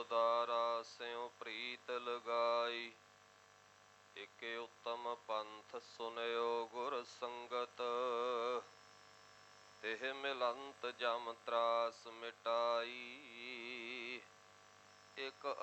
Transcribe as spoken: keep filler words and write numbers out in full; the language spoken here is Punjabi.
ਦਾਰਾ ਸਿਉ ਪ੍ਰੀਤ ਲਗਾਈ। ਇਕ ਉੱਤਮ ਪੰਥ ਸੁਨਿਓ ਗੁਰ ਸੰਗਤ, ਤਿਹ ਮਿਲੰਤ ਜਮ ਤਰਾਸ ਮਿਟਾਈ। ਇਕ